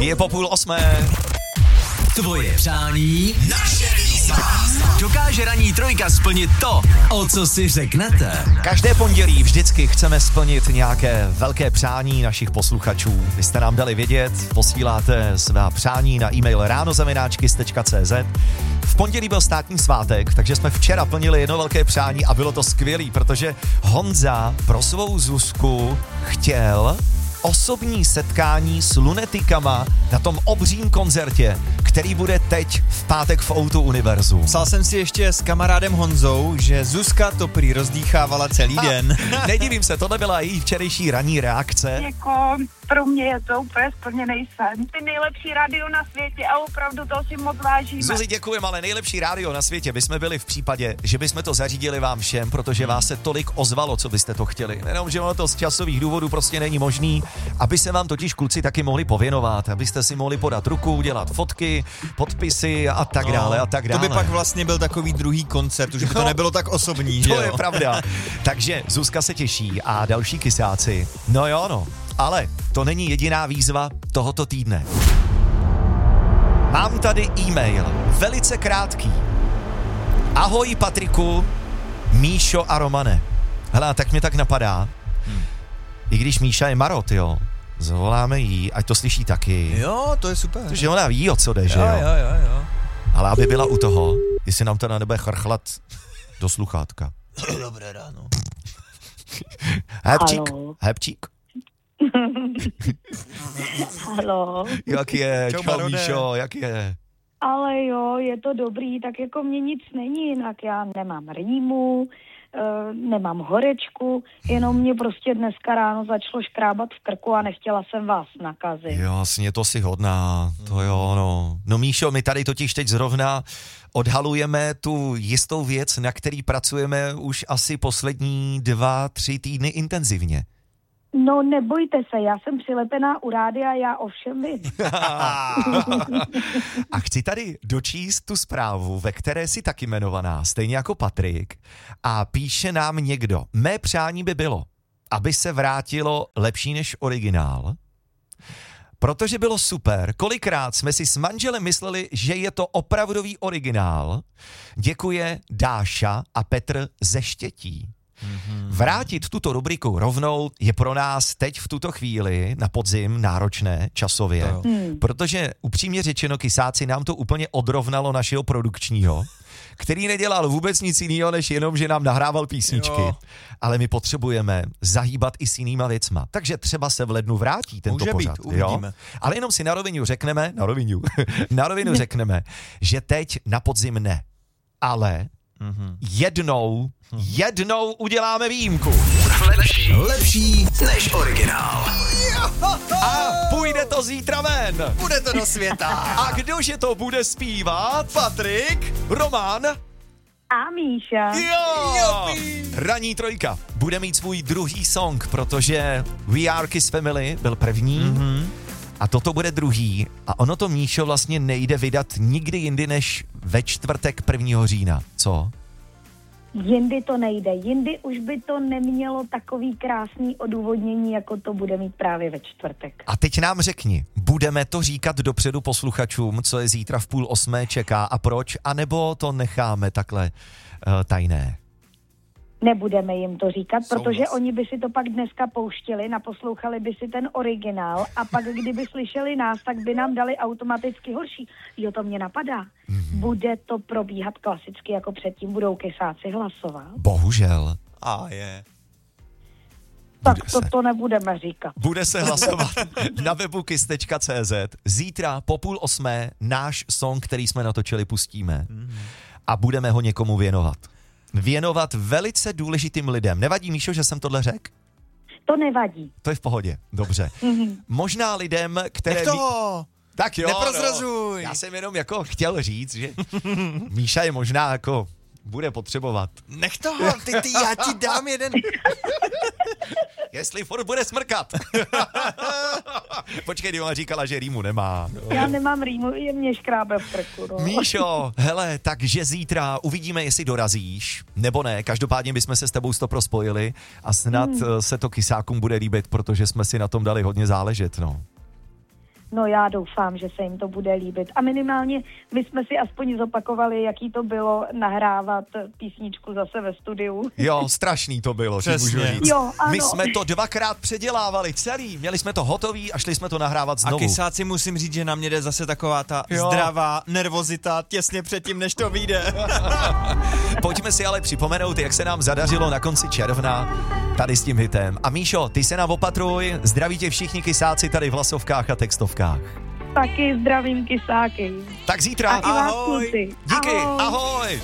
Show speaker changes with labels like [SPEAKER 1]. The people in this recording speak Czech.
[SPEAKER 1] Je po 7:30.
[SPEAKER 2] Tvoje přání, naše výzva. Dokáže ranní trojka splnit to, o co si řeknete?
[SPEAKER 1] Každé pondělí vždycky chceme splnit nějaké velké přání našich posluchačů. Vy jste nám dali vědět, posíláte svá přání na e-mail ráno@kiss.cz. V pondělí byl státní svátek, takže jsme včera plnili jedno velké přání a bylo to skvělý, protože Honza pro svou Zuzku chtěl osobní setkání s lunetikama na tom obřím koncertě, který bude teď v pátek v O2 Univerzu.
[SPEAKER 3] Psal jsem si ještě s kamarádem Honzou, že Zuzka to prý rozdýchávala celý den.
[SPEAKER 1] Nedivím se, tohle byla její včerejší ranní reakce.
[SPEAKER 4] Jako pro mě je to úplně splněnej sen. Ty nejlepší rádio na světě a opravdu toho si moc vážíme.
[SPEAKER 1] Zuzi, děkujeme, ale nejlepší rádio na světě bychom byli v případě, že bychom to zařídili vám všem, protože vás se tolik ozvalo, co byste to chtěli. Jenom, že ono to z časových důvodů prostě není možný, aby se vám totiž kluci taky mohli pověnovat, abyste si mohli podat ruku, dělat fotky, podpisy a tak dále a tak dále.
[SPEAKER 3] To by pak vlastně byl takový druhý koncert, už by to nebylo tak osobní, že jo?
[SPEAKER 1] To je pravda. Takže Zuzka se těší a další kysáci. No jo, no. Ale to není jediná výzva tohoto týdne. Mám tady e-mail, velice krátký. Ahoj Patriku, Míšo a Romane. Hele, tak mě tak napadá, i když Míša je Marot, jo, zavoláme jí, ať to slyší taky.
[SPEAKER 3] Jo, to je super.
[SPEAKER 1] Protože ona ví, o co jde, že jo?
[SPEAKER 3] Jo.
[SPEAKER 1] Ale aby byla u toho, jestli nám to nebude chrchlat do sluchátka.
[SPEAKER 3] Dobré ráno.
[SPEAKER 1] Hepčík.
[SPEAKER 4] Haló.
[SPEAKER 1] Jak je,
[SPEAKER 3] Čau,
[SPEAKER 1] čau
[SPEAKER 3] Marone.
[SPEAKER 1] Míšo, jak je?
[SPEAKER 4] Ale jo, je to dobrý, tak jako mě nic není jinak. Já nemám rýmu, nemám horečku, jenom mě prostě dneska ráno začalo škrábat v krku a nechtěla jsem vás nakazit.
[SPEAKER 1] Jasně, to si hodná, to jo, no. No Míšo, my tady totiž teď zrovna odhalujeme tu jistou věc, na který pracujeme už asi poslední 2-3 týdny intenzivně.
[SPEAKER 4] No nebojte se, já jsem přilepená u rádia, já ovšem vím.
[SPEAKER 1] A chci tady dočíst tu zprávu, ve které jsi taky jmenovaná, stejně jako Patrik, a píše nám někdo, mé přání by bylo, aby se vrátilo lepší než originál, protože bylo super, kolikrát jsme si s manželem mysleli, že je to opravdový originál. Děkuje Dáša a Petr ze Štětí. Vrátit tuto rubriku rovnou je pro nás teď v tuto chvíli na podzim náročné časově, protože upřímně řečeno kysáci nám to úplně odrovnalo našeho produkčního, který nedělal vůbec nic jiného, než jenom, že nám nahrával písničky. Jo. Ale my potřebujeme zahýbat i s jinýma věcma. Takže třeba se v lednu vrátí tento
[SPEAKER 3] Může
[SPEAKER 1] pořad.
[SPEAKER 3] být, uvidíme.
[SPEAKER 1] Jo? Ale jenom si na rovinu řekneme, že teď na podzim ne. Ale jednou uděláme výjimku.
[SPEAKER 2] Lepší než originál.
[SPEAKER 1] A půjde to zítra ven.
[SPEAKER 3] Bude to do světa.
[SPEAKER 1] A kdože to bude zpívat? Patrik, Roman
[SPEAKER 4] A Míša.
[SPEAKER 1] Jo! Ranní trojka bude mít svůj druhý song, protože We Are Kiss Family byl první a toto bude druhý. A ono to, Míšo, vlastně nejde vydat nikdy jindy než ve čtvrtek 1. října. Co?
[SPEAKER 4] Jindy to nejde. Jindy už by to nemělo takový krásný odůvodnění, jako to bude mít právě ve čtvrtek.
[SPEAKER 1] A teď nám řekni, budeme to říkat dopředu posluchačům, co je zítra v 7:30 čeká a proč, anebo to necháme takhle tajné?
[SPEAKER 4] Nebudeme jim to říkat,
[SPEAKER 1] Souhlas.
[SPEAKER 4] protože oni by si to pak dneska pouštěli, naposlouchali by si ten originál a pak, kdyby slyšeli nás, tak by nám dali automaticky horší. Jo, to mě napadá. Bude to probíhat klasicky, jako předtím budou kysáci hlasovat.
[SPEAKER 1] Bohužel.
[SPEAKER 3] A je.
[SPEAKER 4] Tak
[SPEAKER 1] Bude se.
[SPEAKER 4] to nebudeme říkat.
[SPEAKER 1] Bude se hlasovat na webu kiss.cz. Zítra po 7:30 náš song, který jsme natočili, pustíme a budeme ho někomu věnovat. Věnovat velice důležitým lidem. Nevadí, Míšo, že jsem tohle řekl?
[SPEAKER 4] To nevadí.
[SPEAKER 1] To je v pohodě, dobře. Možná lidem, které...
[SPEAKER 3] Nech toho!
[SPEAKER 1] Tak jo,
[SPEAKER 3] Neprozrazuj.
[SPEAKER 1] Já jsem jenom jako chtěl říct, že Míša je možná jako bude potřebovat.
[SPEAKER 3] Nech toho, ty, já ti dám jeden.
[SPEAKER 1] Jestli furt bude smrkat. Počkej, ona říkala, že rýmu nemá.
[SPEAKER 4] Já nemám rýmu, je mě škrábe v krku. No.
[SPEAKER 1] Míšo, hele, takže zítra uvidíme, jestli dorazíš, nebo ne. Každopádně bychom se s tebou 100% spojili a snad se to kysákům bude líbit, protože jsme si na tom dali hodně záležet, no.
[SPEAKER 4] No já doufám, že se jim to bude líbit. A minimálně my jsme si aspoň zopakovali, jaký to bylo nahrávat písničku zase ve studiu.
[SPEAKER 1] Jo, strašný to bylo, že
[SPEAKER 3] Přesně.
[SPEAKER 1] můžu říct.
[SPEAKER 4] Jo, ano.
[SPEAKER 1] My jsme to 2krát předělávali celý, měli jsme to hotový a šli jsme to nahrávat
[SPEAKER 3] A
[SPEAKER 1] znovu.
[SPEAKER 3] kysáci musím říct, že na mě jde zase taková ta
[SPEAKER 1] Jo.
[SPEAKER 3] zdravá nervozita těsně předtím, než to vyjde.
[SPEAKER 1] Pojďme si ale připomenout, jak se nám zadařilo na konci června tady s tím hitem. A Míšo, ty se nám opatruj, zdraví tě všichni kysáci tady v hlasovkách a textovkách.
[SPEAKER 4] Taky zdravím kysáky.
[SPEAKER 1] Tak zítra.
[SPEAKER 4] A i vás,
[SPEAKER 3] Ahoj.
[SPEAKER 4] kluci.
[SPEAKER 1] Díky,
[SPEAKER 4] Ahoj.
[SPEAKER 1] ahoj.